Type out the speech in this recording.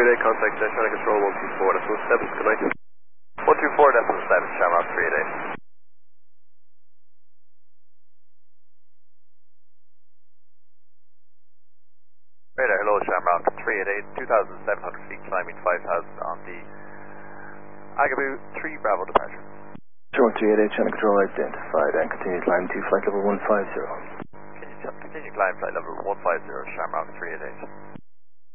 388, contact China Control 124, decimal 7, good night. 124.7, Shamrock 388. Radar, hello, Shamrock 388, 2,700 feet, climbing 5,000 on the Agaboo 3 Bravo departure. Shamrock 388, China Control identified and continue climb to flight level 150. Continue climb flight level 150, Shamrock 388.